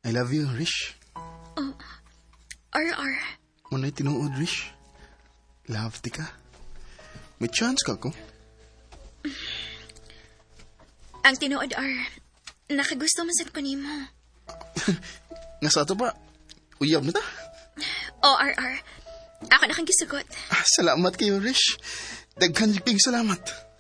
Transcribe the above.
I love you, Rish. RR. Unay tinuod, Rish. Love ti ka. May chance ka ko. Ang tinuod, nakagusto man sad ko nimo. Nga sa ato ba? Uyab na ta? RR. Ako na kang gisugot. Salamat kayo, Rish. Daghan jig salamat.